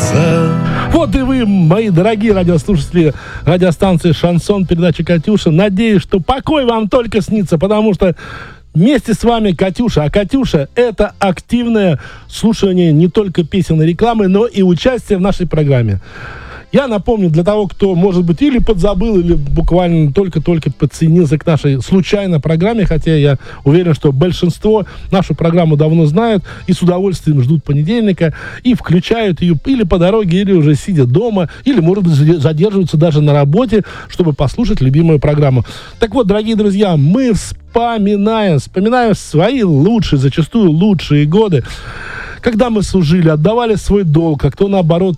снится. Вот и вы, мои дорогие радиослушатели радиостанции «Шансон», передачи «Катюша». Надеюсь, что покой вам только снится, потому что вместе с вами Катюша. А Катюша — это активное слушание не только песен и рекламы, но и участие в нашей программе. Я напомню, для того, кто, может быть, или подзабыл, или буквально только-только подсоединился к нашей случайной программе, хотя я уверен, что большинство нашу программу давно знают и с удовольствием ждут понедельника и включают ее или по дороге, или уже сидя дома, или, может быть, задерживаются даже на работе, чтобы послушать любимую программу. Так вот, дорогие друзья, мы вспоминаем свои лучшие, зачастую лучшие годы, когда мы служили, отдавали свой долг, а кто, наоборот,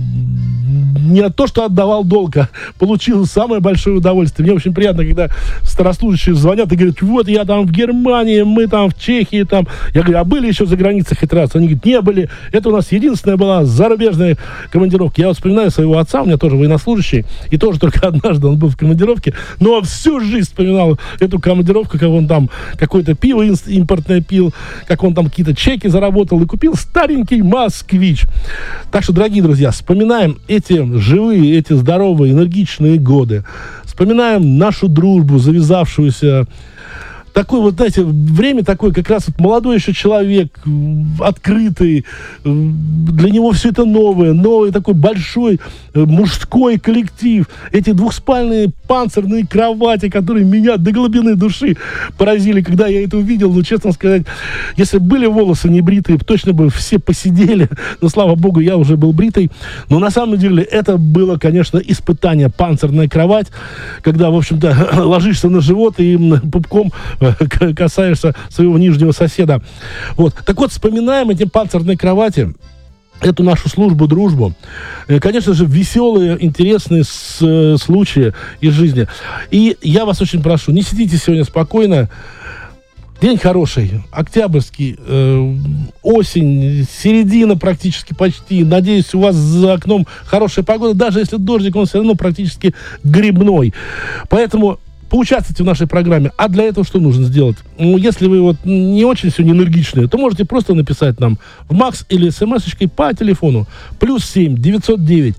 не то, что отдавал долг, а получил самое большое удовольствие. Мне очень приятно, когда старослужащие звонят и говорят: вот я там в Германии, мы там в Чехии, там. Я говорю: а были еще за границей хоть раз? Они говорят: не были. Это у нас единственная была зарубежная командировка. Я вот вспоминаю своего отца, у меня тоже военнослужащий, и тоже только однажды он был в командировке, но всю жизнь вспоминал эту командировку, как он там какое-то пиво импортное пил, как он там какие-то чеки заработал и купил старенький «Москвич». Так что, дорогие друзья, вспоминаем эти живые, эти здоровые, энергичные годы. Вспоминаем нашу дружбу, завязавшуюся. Такое вот, знаете, время такое, как раз вот молодой еще человек, открытый, для него все это новый такой большой мужской коллектив. Эти двухспальные панцирные кровати, которые меня до глубины души поразили, когда я это увидел. Ну, честно сказать, если были волосы не бритые, точно бы все посидели. Но, слава богу, я уже был бритый. Но, на самом деле, это было, конечно, испытание. Панцирная кровать, когда, в общем-то, ложишься на живот и пупком касаешься своего нижнего соседа. Вот. Так вот, вспоминаем эти панцирные кровати, эту нашу службу, дружбу. Конечно же, веселые, интересные случаи из жизни. И я вас очень прошу, не сидите сегодня спокойно. День хороший, октябрьский, осень, середина практически почти. Надеюсь, у вас за окном хорошая погода. Даже если дождик, он все равно практически грибной. Поэтому поучаствуйте в нашей программе. А для этого что нужно сделать? Ну, если вы вот не очень сегодня энергичные, то можете просто написать нам в МАКС или смс-очкой по телефону +7 909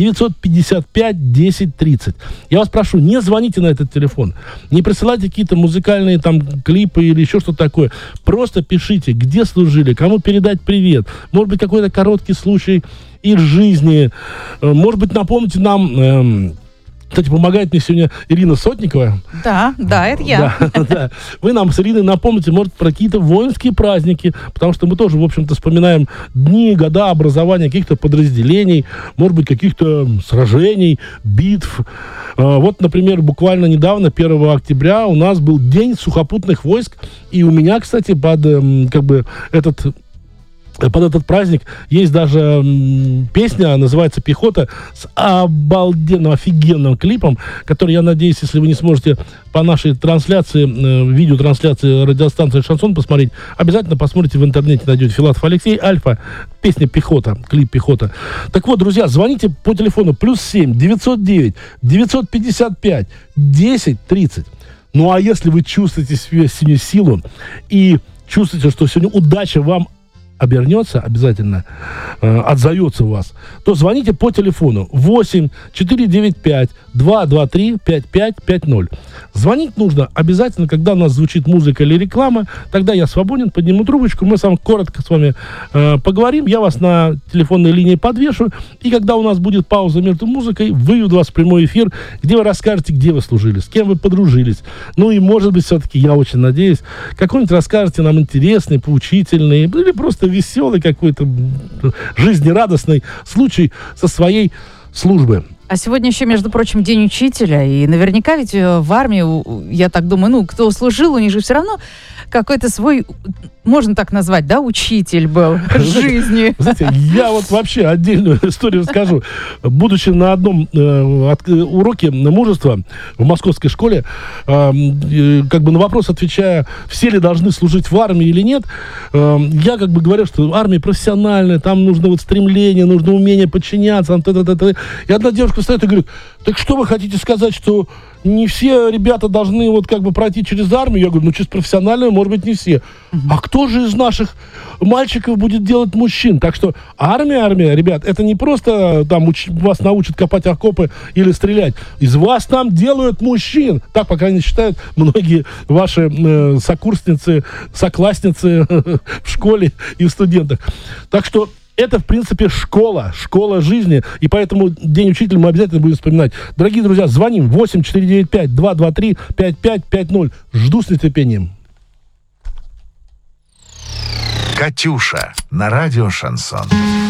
955 1030. Я вас прошу, не звоните на этот телефон, не присылайте какие-то музыкальные там клипы или еще что-то такое. Просто пишите, где служили, кому передать привет. Может быть, какой-то короткий случай из жизни. Может быть, напомните нам... Кстати, помогает мне сегодня Ирина Сотникова. Да, это я. Да. Вы нам с Ириной напомните, может, про какие-то воинские праздники, потому что мы тоже, в общем-то, вспоминаем дни, года образования каких-то подразделений, может быть, каких-то сражений, битв. Вот, например, буквально недавно, 1 октября, у нас был День сухопутных войск, и у меня, кстати, под этот праздник есть даже песня, называется «Пехота», с обалденным, офигенным клипом, который, я надеюсь, если вы не сможете по нашей трансляции, видеотрансляции радиостанции «Шансон» посмотреть, обязательно посмотрите в интернете, найдете Филатов Алексей, Альфа, песня «Пехота», клип «Пехота». Так вот, друзья, звоните по телефону +7 909 955 1030. Ну, а если вы чувствуете сегодня силу и чувствуете, что сегодня удача вам обернется обязательно, отзовется у вас, то звоните по телефону 8 495 223 5550. Звонить нужно обязательно, когда у нас звучит музыка или реклама. Тогда я свободен, подниму трубочку, мы коротко с вами поговорим, я вас на телефонной линии подвешу, и когда у нас будет пауза между музыкой, выведу вас в прямой эфир, где вы расскажете, где вы служили, с кем вы подружились. Ну и, может быть, все-таки, я очень надеюсь, какой-нибудь расскажете нам интересный, поучительный, или просто веселый какой-то жизнерадостный случай со своей службы. А сегодня еще, между прочим, День учителя, и наверняка ведь в армии, я так думаю, кто служил, у них же все равно какой-то свой, можно так назвать, да, учитель был жизни. Знаете, я вот вообще отдельную историю расскажу. Будучи на одном уроке мужества в московской школе, как бы на вопрос отвечая, все ли должны служить в армии или нет, я как бы говорю, что армия профессиональная, там нужно вот стремление, нужно умение подчиняться. И одна девушка встает и говорит: так что вы хотите сказать, что не все ребята должны вот как бы пройти через армию. Я говорю, ну через профессиональную, может быть, не все. А кто же из наших мальчиков будет делать мужчин? Так что армия, ребят, это не просто там вас научат копать окопы или стрелять. Из вас там делают мужчин. Так, по крайней мере, считают многие ваши сокурсницы, соклассницы в школе и в студентах. Так что это, в принципе, школа жизни, и поэтому День учителя мы обязательно будем вспоминать. Дорогие друзья, звоним 8-495-223-5550. Жду с нетерпением. «Катюша» на радио «Шансон».